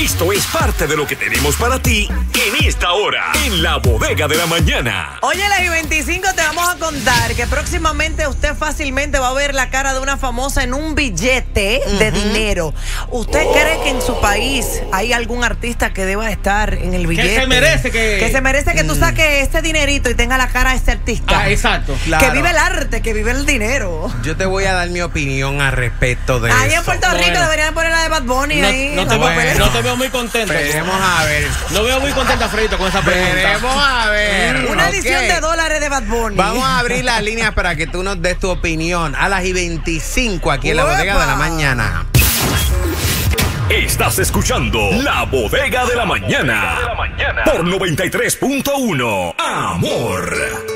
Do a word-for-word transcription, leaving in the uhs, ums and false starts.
Esto es parte de lo que tenemos para ti en esta hora, en la bodega de la mañana. Oye, las y veinticinco te vamos a contar que próximamente usted fácilmente va a ver la cara de una famosa en un billete uh-huh. de dinero. ¿Usted oh. cree que en su país hay algún artista que deba estar en el billete? Que se merece que... Que se merece que mm. tú saques este dinerito y tenga la cara de ese artista. Ah, exacto. Claro. Que vive el arte, que vive el dinero. Yo te voy a dar mi opinión al respecto de ahí eso. en Puerto Rico bueno. deberían poner la de Bad Bunny no, ahí. No te, bueno. veo, no te veo muy contento. Veremos a ver. No veo muy contenta, Fredito, con esa pregunta. Veremos a ver. Una okay. edición de dólares de Bad Bunny. Vamos a abrir las líneas para que tú nos des tu opinión a las y veinticinco aquí en la Uepa. Bodega de la Mañana. Estás escuchando La Bodega de la Mañana por noventa y tres punto uno. Amor.